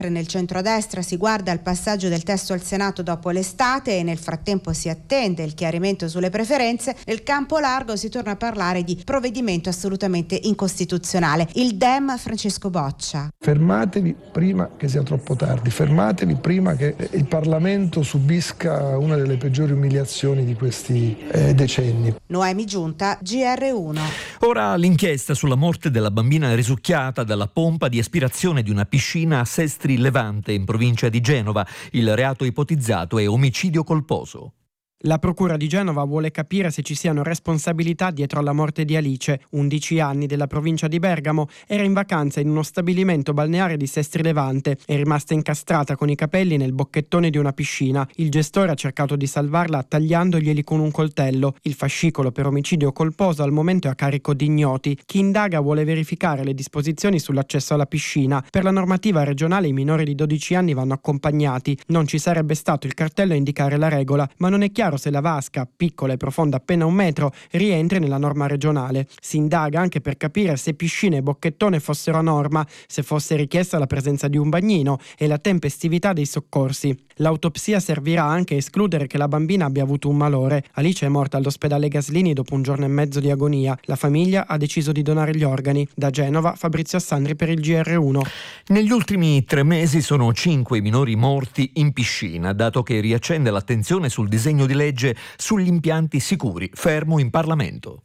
Nel centrodestra si guarda al passaggio del testo al Senato dopo l'estate e nel frattempo si attende il chiarimento sulle preferenze. Nel campo largo si torna a parlare di provvedimento assolutamente incostituzionale. Il Dem Francesco Boccia. Fermatevi prima che sia troppo tardi, fermatevi prima che il Parlamento subisca una delle peggiori umiliazioni di questi decenni. Noemi Giunta, GR1. Ora l'inchiesta sulla morte della bambina risucchiata dalla pompa di aspirazione di una piscina a Sestri Levante, in provincia di Genova. Il reato ipotizzato è omicidio colposo. La Procura di Genova vuole capire se ci siano responsabilità dietro alla morte di Alice, 11 anni, della provincia di Bergamo. Era in vacanza in uno stabilimento balneare di Sestri Levante. È rimasta incastrata con i capelli nel bocchettone di una piscina. Il gestore ha cercato di salvarla tagliandoglieli con un coltello. Il fascicolo per omicidio colposo al momento è a carico di ignoti. Chi indaga vuole verificare le disposizioni sull'accesso alla piscina. Per la normativa regionale i minori di 12 anni vanno accompagnati. Non ci sarebbe stato il cartello a indicare la regola, ma non è chiaro se la vasca, piccola e profonda appena 1 metro, rientri nella norma regionale. Si indaga anche per capire se piscina e bocchettone fossero a norma, se fosse richiesta la presenza di un bagnino e la tempestività dei soccorsi. L'autopsia servirà anche a escludere che la bambina abbia avuto un malore. Alice è morta all'ospedale Gaslini dopo 1 giorno e mezzo di agonia. La famiglia ha deciso di donare gli organi. Da Genova, Fabrizio Assandri per il GR1. Negli ultimi 3 mesi sono 5 i minori morti in piscina, dato che riaccende l'attenzione sul disegno di legge sugli impianti sicuri, fermo in Parlamento.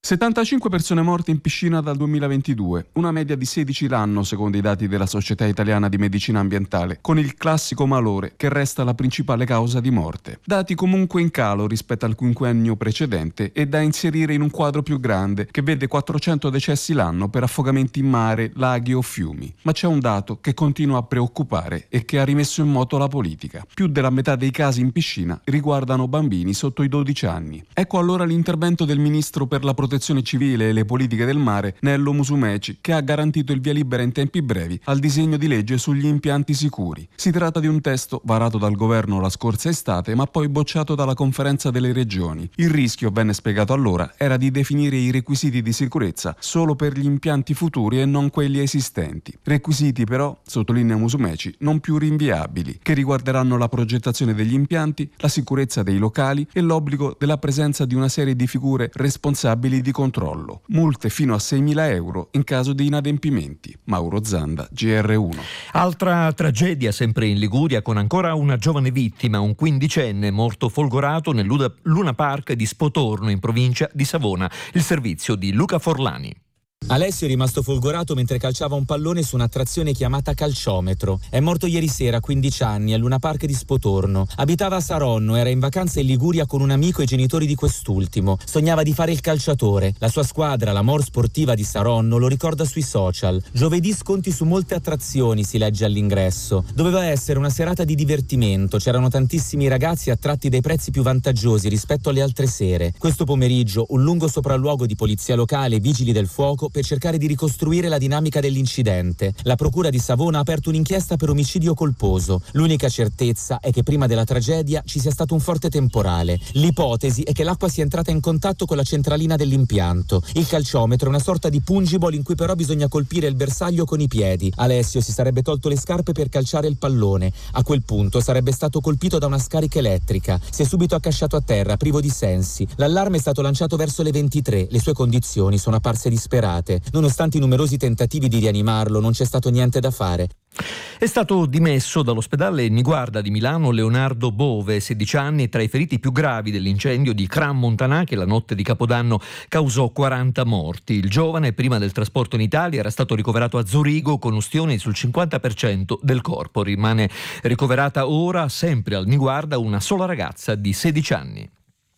75 persone morte in piscina dal 2022, una media di 16 l'anno secondo i dati della Società Italiana di Medicina Ambientale, con il classico malore che resta la principale causa di morte. Dati comunque in calo rispetto al quinquennio precedente e da inserire in un quadro più grande che vede 400 decessi l'anno per affogamenti in mare, laghi o fiumi. Ma c'è un dato che continua a preoccupare e che ha rimesso in moto la politica. Più della metà dei casi in piscina riguardano bambini sotto i 12 anni. Ecco allora l'intervento del ministro per la protezione civile e le politiche del mare, Nello Musumeci, che ha garantito il via libera in tempi brevi al disegno di legge sugli impianti sicuri. Si tratta di un testo varato dal governo la scorsa estate, ma poi bocciato dalla conferenza delle regioni. Il rischio, venne spiegato allora, era di definire i requisiti di sicurezza solo per gli impianti futuri e non quelli esistenti. Requisiti però, sottolinea Musumeci, non più rinviabili, che riguarderanno la progettazione degli impianti, la sicurezza dei locali e l'obbligo della presenza di una serie di figure responsabili di controllo. Multe fino a 6.000 euro in caso di inadempimenti. Mauro Zanda, GR1. Altra tragedia sempre in Liguria con ancora una giovane vittima, un 15enne morto folgorato nel Luna Park di Spotorno in provincia di Savona. Il servizio di Luca Forlani. Alessio è rimasto folgorato mentre calciava un pallone su un'attrazione chiamata calciometro. È morto ieri sera a 15 anni al Luna Park di Spotorno. Abitava a Saronno, era in vacanza in Liguria con un amico e i genitori di quest'ultimo. Sognava di fare il calciatore. La sua squadra, la Mor Sportiva di Saronno, lo ricorda sui social. Giovedì sconti su molte attrazioni, si legge all'ingresso. Doveva essere una serata di divertimento. C'erano tantissimi ragazzi attratti dai prezzi più vantaggiosi rispetto alle altre sere. Questo pomeriggio un lungo sopralluogo di polizia locale e vigili del fuoco per cercare di ricostruire la dinamica dell'incidente. La Procura di Savona ha aperto un'inchiesta per omicidio colposo. L'unica certezza è che prima della tragedia ci sia stato un forte temporale. L'ipotesi è che l'acqua sia entrata in contatto con la centralina dell'impianto. Il calciometro è una sorta di pungiball in cui però bisogna colpire il bersaglio con i piedi. Alessio si sarebbe tolto le scarpe per calciare il pallone. A quel punto sarebbe stato colpito da una scarica elettrica. Si è subito accasciato a terra, privo di sensi. L'allarme è stato lanciato verso le 23. Le sue condizioni sono apparse disperate. Nonostante i numerosi tentativi di rianimarlo, non c'è stato niente da fare. È stato dimesso dall'ospedale Niguarda di Milano Leonardo Bove, 16 anni, tra i feriti più gravi dell'incendio di Cran Montanà che la notte di Capodanno causò 40 morti. Il giovane, prima del trasporto in Italia, era stato ricoverato a Zurigo con ustioni sul 50% del corpo. Rimane ricoverata ora, sempre al Niguarda, una sola ragazza di 16 anni.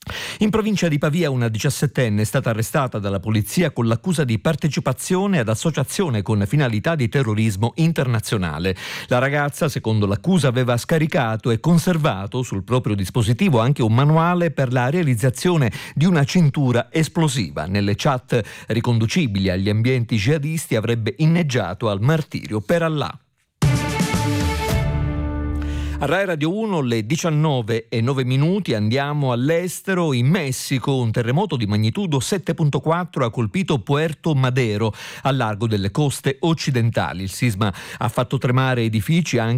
In provincia di Pavia una 17enne è stata arrestata dalla polizia con l'accusa di partecipazione ad associazione con finalità di terrorismo internazionale. La ragazza, secondo l'accusa, aveva scaricato e conservato sul proprio dispositivo anche un manuale per la realizzazione di una cintura esplosiva. Nelle chat riconducibili agli ambienti jihadisti avrebbe inneggiato al martirio per Allah. A Rai Radio 1 le 19:09 andiamo all'estero. In Messico un terremoto di magnitudo 7.4 ha colpito Puerto Madero, al largo delle coste occidentali. Il sisma ha fatto tremare edifici anche